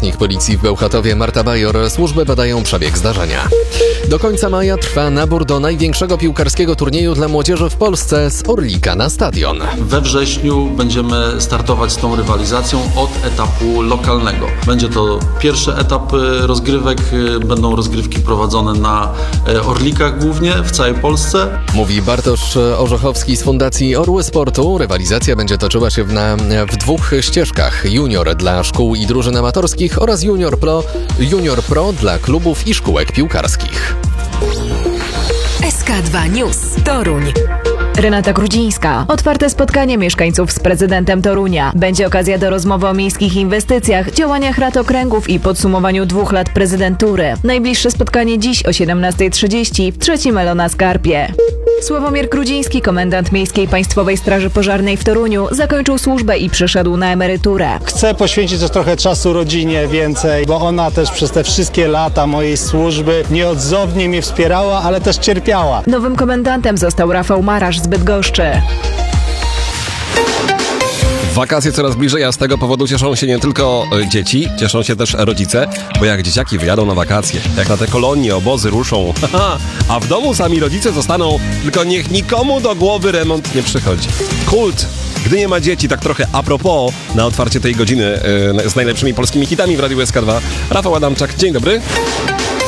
Rzecznik Policji w Bełchatowie Marta Bajor. Służby badają przebieg zdarzenia. Do końca maja trwa nabór do największego piłkarskiego turnieju dla młodzieży w Polsce z Orlika na stadion. We wrześniu będziemy startować z tą rywalizacją od etapu lokalnego. Będzie to pierwszy etap rozgrywek. Będą rozgrywki prowadzone na Orlikach głównie w całej Polsce. Mówi Bartosz Orzechowski z Fundacji Orły Sportu. Rywalizacja będzie toczyła się w dwóch ścieżkach. Junior dla szkół i drużyn amatorskich oraz Junior Pro dla klubów i szkółek piłkarskich. SK2 News Toruń. Renata Grudzińska. Otwarte spotkanie mieszkańców z prezydentem Torunia. Będzie okazja do rozmowy o miejskich inwestycjach, działaniach rad okręgów i podsumowaniu 2 lat prezydentury. Najbliższe spotkanie dziś o 17:30 w 3. Elo na Skarpie. Sławomir Grudziński, komendant Miejskiej Państwowej Straży Pożarnej w Toruniu, zakończył służbę i przeszedł na emeryturę. Chcę poświęcić też trochę czasu rodzinie więcej, bo ona też przez te wszystkie lata mojej służby nieodzownie mnie wspierała, ale też cierpiała. Nowym komendantem został Rafał Marasz z Bydgoszczy. Wakacje coraz bliżej, a z tego powodu cieszą się nie tylko dzieci, cieszą się też rodzice, bo jak dzieciaki wyjadą na wakacje, jak na te kolonie, obozy ruszą, a w domu sami rodzice zostaną, tylko niech nikomu do głowy remont nie przychodzi. Kult! Gdy nie ma dzieci, tak trochę a propos, na otwarcie tej godziny z najlepszymi polskimi hitami w Radiu SK2. Rafał Adamczak, dzień dobry.